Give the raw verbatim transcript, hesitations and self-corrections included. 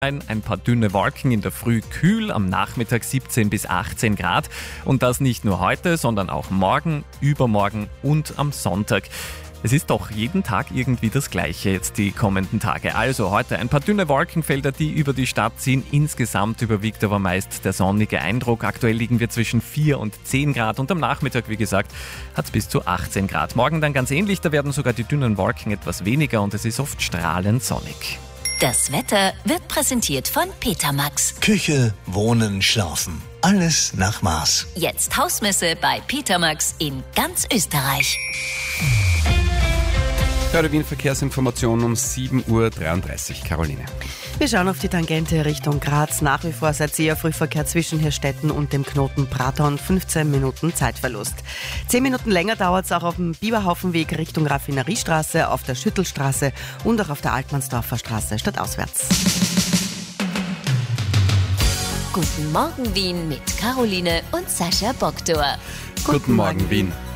Ein paar dünne Wolken, in der Früh kühl, am Nachmittag siebzehn bis achtzehn Grad. Und das nicht nur heute, sondern auch morgen, übermorgen und am Sonntag. Es ist doch jeden Tag irgendwie das Gleiche jetzt die kommenden Tage. Also heute ein paar dünne Wolkenfelder, die über die Stadt ziehen. Insgesamt überwiegt aber meist der sonnige Eindruck. Aktuell liegen wir zwischen vier und zehn Grad und am Nachmittag, wie gesagt, hat es bis zu achtzehn Grad. Morgen dann ganz ähnlich, da werden sogar die dünnen Wolken etwas weniger und es ist oft strahlend sonnig. Das Wetter wird präsentiert von Petermax. Küche, Wohnen, Schlafen. Alles nach Maß. Jetzt Hausmesse bei Petermax in ganz Österreich. Radio Wien Verkehrsinformation um sieben Uhr dreiunddreißig. Caroline. Wir schauen auf die Tangente Richtung Graz. Nach wie vor seid ihr Frühverkehr zwischen Hirstetten und dem Knoten Praton. fünfzehn Minuten Zeitverlust. zehn Minuten länger dauert es auch auf dem Biberhaufenweg Richtung Raffineriestraße, auf der Schüttelstraße und auch auf der Altmannsdorfer Straße stadtauswärts. Guten Morgen Wien mit Caroline und Sascha Bogdor. Guten, Guten Morgen, Morgen Wien.